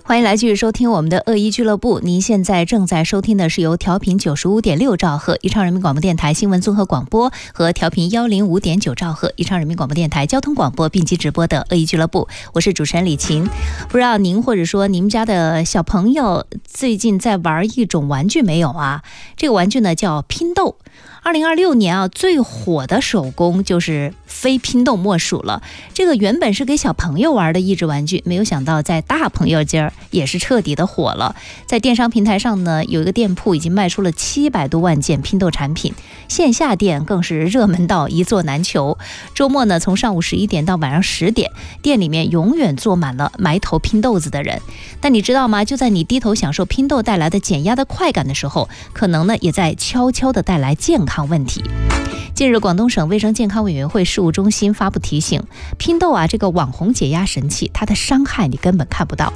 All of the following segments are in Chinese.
欢迎来继续收听我们的恶意俱乐部。您现在正在收听的是由调频95.6兆赫宜昌人民广播电台新闻综合广播和调频105.9兆赫宜昌人民广播电台交通广播并机直播的恶意俱乐部。我是主持人李琴。不知道您或者说您们家的小朋友最近在玩一种玩具没有啊？这个玩具呢叫拼豆。2026年啊，最火的手工就是非拼豆莫属了。这个原本是给小朋友玩的益智玩具，没有想到在大朋友间也是彻底的火了。在电商平台上呢，有一个店铺已经卖出了700多万件拼豆产品，线下店更是热门到一座难求。周末呢，从上午11点到晚上10点，店里面永远坐满了埋头拼豆子的人。但你知道吗？就在你低头享受拼豆带来的减压的快感的时候，可能呢也在悄悄的带来健康问题。近日，广东省卫生健康委员会事务中心发布提醒，拼豆啊这个网红解压神器，它的伤害你根本看不到。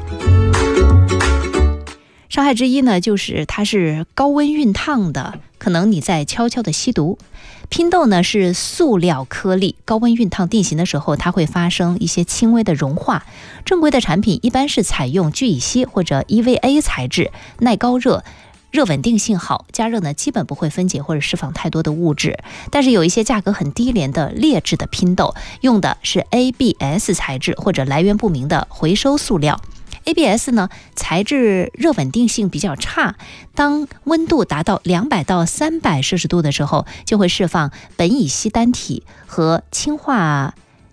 伤害之一呢，就是它是高温熨烫的，可能你在悄悄的吸毒。拼豆呢是塑料颗粒，高温熨烫定型的时候，它会发生一些轻微的融化。正规的产品一般是采用聚乙烯或者 EVA 材质，耐高热，热稳定性好，加热呢基本不会分解或者释放太多的物质。但是有一些价格很低廉的劣质的拼豆，用的是 ABS 材质或者来源不明的回收塑料。ABS 呢，材质热稳定性比较差，当温度达到200到300摄氏度的时候，就会释放苯乙烯单体和氰化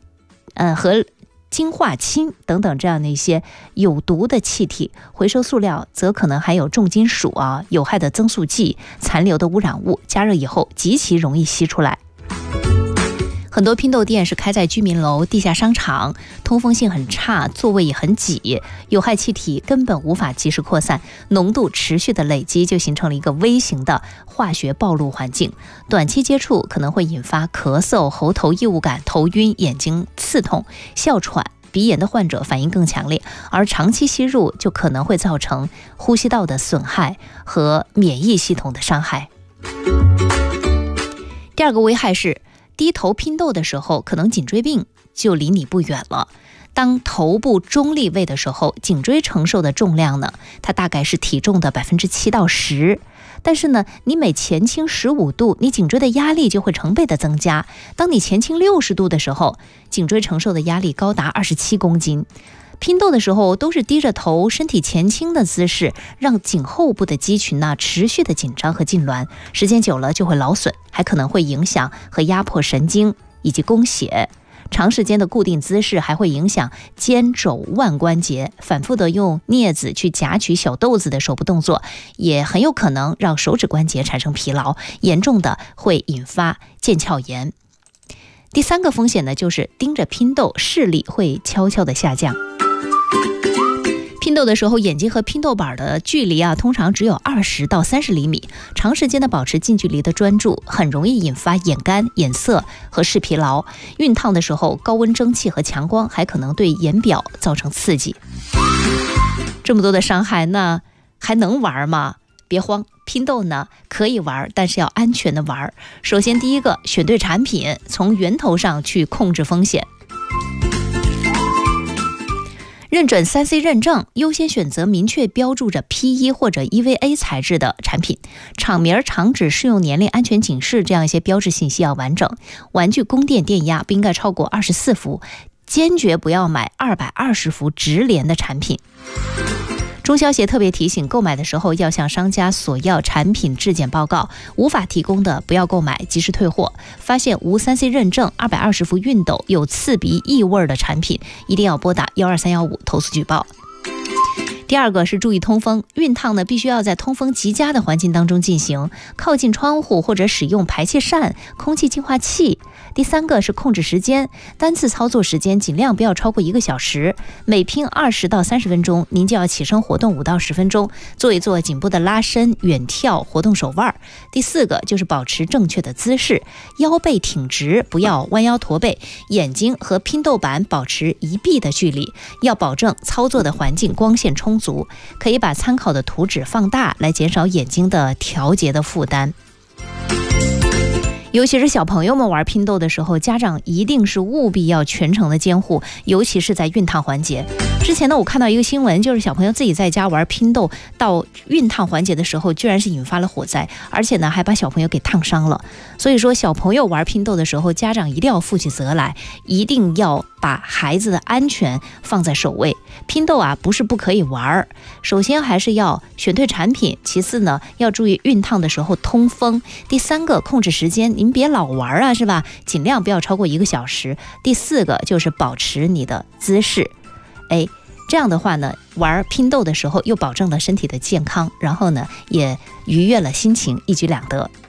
氢等等这样的一些有毒的气体。回收塑料则可能含有重金属啊、有害的增速剂、残留的污染物，加热以后极其容易吸出来。很多拼豆店是开在居民楼、地下商场，通风性很差，座位也很挤，有害气体根本无法及时扩散，浓度持续的累积，就形成了一个微型的化学暴露环境。短期接触可能会引发咳嗽、喉头异物感、头晕、眼睛刺痛、哮喘。鼻炎的患者反应更强烈，而长期吸入就可能会造成呼吸道的损害和免疫系统的伤害。第二个危害是，低头拼豆的时候，可能颈椎病就离你不远了。当头部中立位的时候，颈椎承受的重量呢，它大概是体重的7%到10%。但是呢，你每前倾15度，你颈椎的压力就会成倍的增加。当你前倾60度的时候，颈椎承受的压力高达27公斤。拼豆的时候都是低着头，身体前倾的姿势，让颈后部的肌群持续的紧张和痉挛，时间久了就会劳损，还可能会影响和压迫神经以及供血。长时间的固定姿势还会影响肩肘腕关节，反复的用镊子去夹取小豆子的手部动作，也很有可能让手指关节产生疲劳，严重的会引发腱鞘炎。第三个风险呢，就是盯着拼豆，视力会悄悄的下降。拼豆的时候，眼睛和拼豆板的距离通常只有20到30厘米。长时间的保持近距离的专注，很容易引发眼干、眼涩和视疲劳。熨烫的时候，高温蒸汽和强光还可能对眼表造成刺激。这么多的伤害，那还能玩吗？别慌，拼豆呢可以玩，但是要安全的玩。首先，第一个，选对产品，从源头上去控制风险。认准 3C 认证，优先选择明确标注着 P1 或者 EVA 材质的产品，厂名、厂址、适用年龄、安全警示这样一些标志信息要完整。玩具供电电压不应该超过24伏，坚决不要买220伏直连的产品。中消协特别提醒，购买的时候要向商家索要产品质检报告，无法提供的不要购买，及时退货。发现无 3C 认证、220伏熨斗、有刺鼻异味的产品，一定要拨打12315投诉举报。第二个是注意通风，熨烫呢必须要在通风极佳的环境当中进行，靠近窗户或者使用排气扇、空气净化器。第三个是控制时间，单次操作时间尽量不要超过1个小时，每拼20到30分钟，您就要起身活动5到10分钟，做一做颈部的拉伸、远跳，活动手腕。第四个就是保持正确的姿势，腰背挺直，不要弯腰驼背，眼睛和拼豆板保持一臂的距离，要保证操作的环境光线充足，可以把参考的图纸放大，来减少眼睛的调节的负担。 尤其是小朋友们玩拼豆的时候，家长一定是务必要全程的监护，尤其是在熨烫环节。之前呢，我看到一个新闻，就是小朋友自己在家玩拼豆，到熨烫环节的时候，居然是引发了火灾，而且呢还把小朋友给烫伤了。所以说，小朋友玩拼豆的时候，家长一定要负起责来，一定要把孩子的安全放在首位。拼豆啊，不是不可以玩，首先还是要选对产品，其次呢，要注意熨烫的时候通风，第三个控制时间，您别老玩啊，是吧？尽量不要超过1个小时。第四个就是保持你的姿势，这样的话呢，玩拼豆的时候又保证了身体的健康，然后呢也愉悦了心情，一举两得。